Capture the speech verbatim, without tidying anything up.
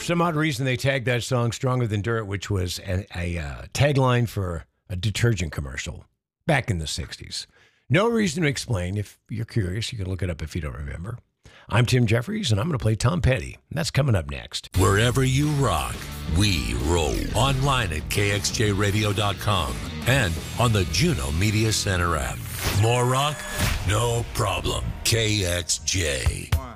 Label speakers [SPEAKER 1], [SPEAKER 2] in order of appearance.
[SPEAKER 1] some odd reason, they tagged that song Stronger Than Dirt, which was a, a uh, tagline for a detergent commercial back in the sixties. No reason to explain. If you're curious, you can look it up if you don't remember. I'm Tim Jeffries, and I'm going to play Tom Petty. That's coming up next.
[SPEAKER 2] Wherever you rock, we roll. Online at K X J radio dot com and on the Juno Media Center app. More rock? No problem. K X J.
[SPEAKER 3] One.